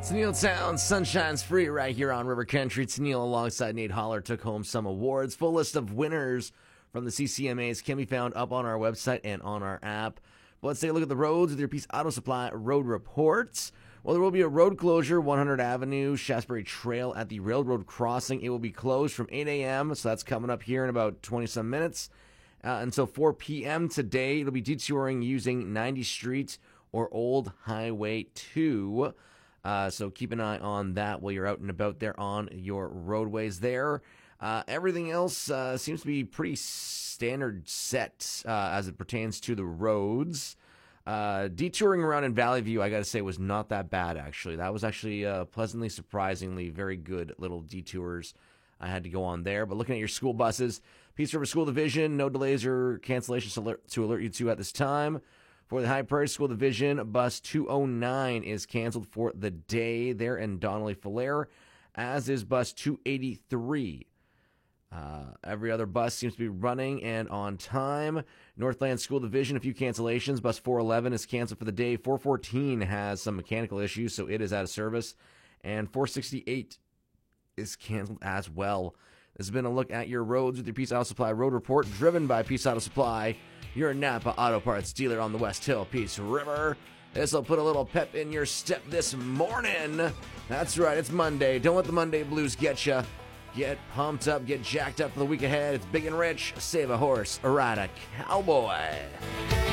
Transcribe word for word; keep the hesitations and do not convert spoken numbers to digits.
It's Neil Sound, Sunshine's Free right here on River Country. It's Neil alongside Nate Holler took home some awards. Full list of winners from the C C M As can be found up on our website and on our app. But let's take a look at the roads with your Peace Auto Supply road reports. Well, there will be a road closure, one hundred Avenue, Shasbury Trail at the railroad crossing. It will be closed from eight a.m., so that's coming up here in about twenty-some minutes. Uh, until four p.m. today, it'll be detouring using ninetieth Street or Old Highway two. Uh, so keep an eye on that while you're out and about there on your roadways there. Uh, everything else uh, seems to be pretty standard set uh, as it pertains to the roads. Uh, detouring around in Valley View, I got to say, was not that bad, actually. That was actually uh, pleasantly, surprisingly very good little detours I had to go on there. But looking at your school buses, Peace River School Division, no delays or cancellations to alert, to alert you to at this time. For the High Prairie School Division, bus two oh nine is canceled for the day there in Donnelly-Falare, as is bus two eighty-three. Uh, every other bus seems to be running and on time. Northland School Division, a few cancellations. Bus four eleven is canceled for the day. four fourteen has some mechanical issues, so it is out of service. And four sixty-eight is canceled as well. This has been a look at your roads with your Peace Auto Supply Road Report, driven by Peace Auto Supply, your Napa Auto Parts dealer on the West Hill Peace River. This will put a little pep in your step this morning. That's right, it's Monday. Don't let the Monday blues get you. Get pumped up, get jacked up for the week ahead. It's Big and Rich. Save a horse, ride a cowboy.